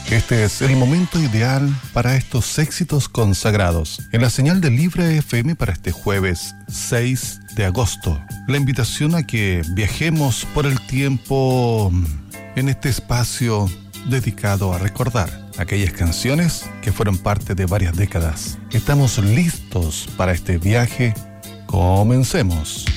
Este es el momento ideal para estos éxitos consagrados. En la señal de Libre FM para este jueves 6 de agosto. La invitación a que viajemos por el tiempo en este espacio dedicado a recordar aquellas canciones que fueron parte de varias décadas. ¿Estamos listos para este viaje? Comencemos.